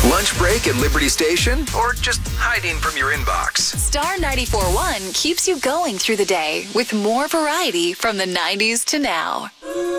Lunch break at Liberty Station, or just hiding from your inbox? Star 94.1 keeps you going through the day with more variety from the 90s to now.